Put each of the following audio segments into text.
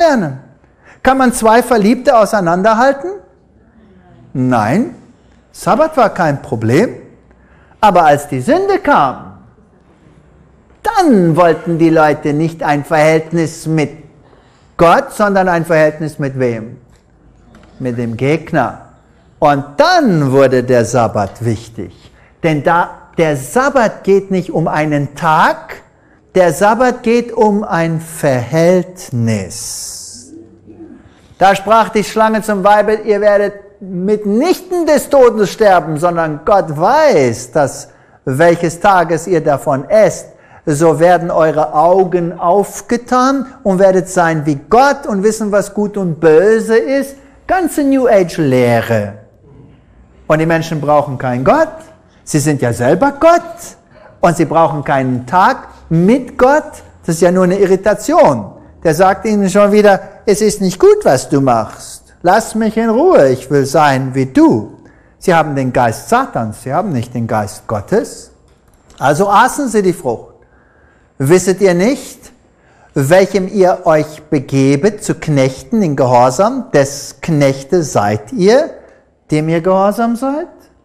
lernen. Kann man zwei Verliebte auseinanderhalten? Nein. Sabbat war kein Problem. Aber als die Sünde kam, dann wollten die Leute nicht ein Verhältnis mit Gott, sondern ein Verhältnis mit wem? Mit dem Gegner. Und dann wurde der Sabbat wichtig. Denn der Sabbat geht nicht um einen Tag, der Sabbat geht um ein Verhältnis. Da sprach die Schlange zum Weibe, ihr werdet mitnichten des Todes sterben, sondern Gott weiß, dass welches Tages ihr davon esst, so werden eure Augen aufgetan und werdet sein wie Gott und wissen, was gut und böse ist. Ganze New Age Lehre. Und die Menschen brauchen keinen Gott. Sie sind ja selber Gott. Und sie brauchen keinen Tag mit Gott. Das ist ja nur eine Irritation. Der sagt ihnen schon wieder, es ist nicht gut, was du machst. Lass mich in Ruhe, ich will sein wie du. Sie haben den Geist Satans, sie haben nicht den Geist Gottes. Also aßen sie die Frucht. Wisset ihr nicht, welchem ihr euch begebet zu Knechten in Gehorsam, des Knechte seid ihr, dem ihr gehorsam seid?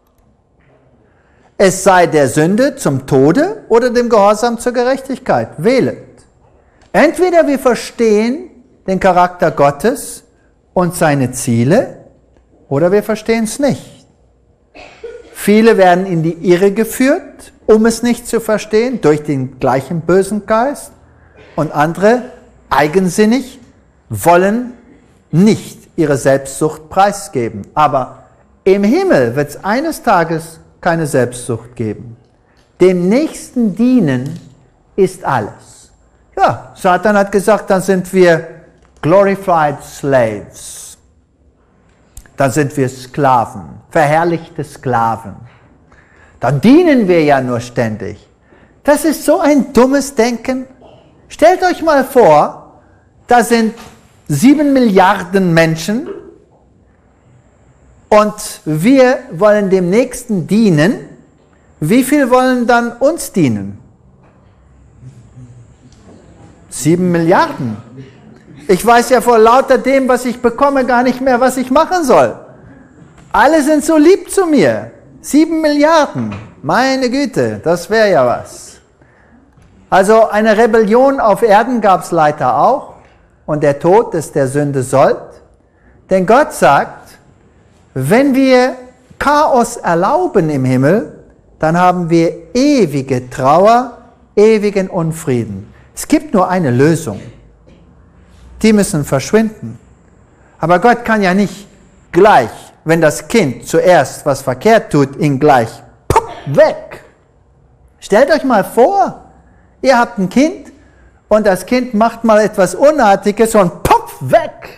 Es sei der Sünde zum Tode oder dem Gehorsam zur Gerechtigkeit. Wählet. Entweder wir verstehen den Charakter Gottes und seine Ziele, oder wir verstehen es nicht. Viele werden in die Irre geführt, um es nicht zu verstehen, durch den gleichen bösen Geist. Und andere, eigensinnig, wollen nicht ihre Selbstsucht preisgeben. Aber im Himmel wird es eines Tages keine Selbstsucht geben. Dem Nächsten dienen ist alles. Ja, Satan hat gesagt, dann sind wir glorified slaves. Dann sind wir Sklaven, verherrlichte Sklaven. Dann dienen wir ja nur ständig. Das ist so ein dummes Denken. Stellt euch mal vor, da sind 7 Milliarden Menschen und wir wollen dem Nächsten dienen. Wie viel wollen dann uns dienen? 7 Milliarden. Ich weiß ja vor lauter dem, was ich bekomme, gar nicht mehr, was ich machen soll. Alle sind so lieb zu mir. 7 Milliarden. Meine Güte, das wäre ja was. Also eine Rebellion auf Erden gab es leider auch. Und der Tod ist der Sünde Sold. Denn Gott sagt, wenn wir Chaos erlauben im Himmel, dann haben wir ewige Trauer, ewigen Unfrieden. Es gibt nur eine Lösung. Die müssen verschwinden. Aber Gott kann ja nicht gleich, wenn das Kind zuerst was verkehrt tut, ihn gleich weg. Stellt euch mal vor, ihr habt ein Kind und das Kind macht mal etwas Unartiges und weg.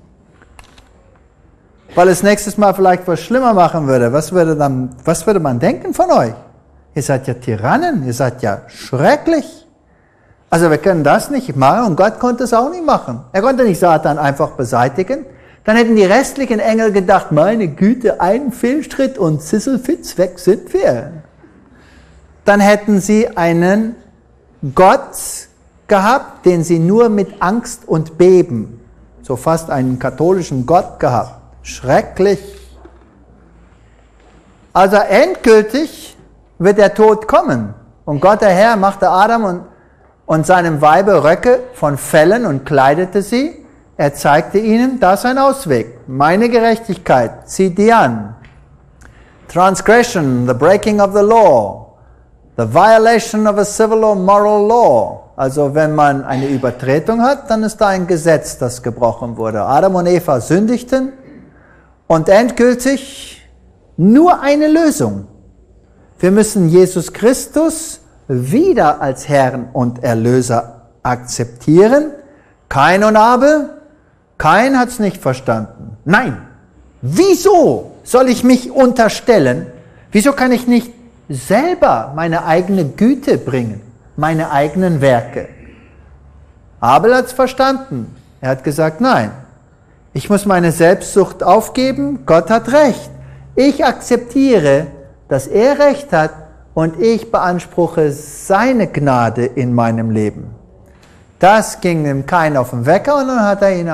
Weil es nächstes Mal vielleicht was schlimmer machen würde. Was würde man denken von euch? Ihr seid ja Tyrannen, ihr seid ja schrecklich. Also wir können das nicht machen und Gott konnte es auch nicht machen. Er konnte nicht Satan einfach beseitigen. Dann hätten die restlichen Engel gedacht, meine Güte, ein Fehltritt und Sisselfitz, weg sind wir. Dann hätten sie einen Gott gehabt, den sie nur mit Angst und Beben, so fast einen katholischen Gott gehabt. Schrecklich. Also endgültig wird der Tod kommen. Und Gott der Herr machte Adam und seinem Weibe Röcke von Fellen und kleidete sie. Er zeigte ihnen, da ist ein Ausweg. Meine Gerechtigkeit, zieht die an. Transgression, the breaking of the law. The violation of a civil or moral law. Also wenn man eine Übertretung hat, dann ist da ein Gesetz, das gebrochen wurde. Adam und Eva sündigten. Und endgültig nur eine Lösung. Wir müssen Jesus Christus wieder als Herrn und Erlöser akzeptieren. Kain und Abel, Kain hat es nicht verstanden. Nein, wieso soll ich mich unterstellen? Wieso kann ich nicht selber meine eigene Güte bringen, meine eigenen Werke? Abel hat es verstanden. Er hat gesagt, nein. Ich muss meine Selbstsucht aufgeben, Gott hat Recht. Ich akzeptiere, dass er Recht hat und ich beanspruche seine Gnade in meinem Leben. Das ging dem Kain auf den Wecker und dann hat er ihn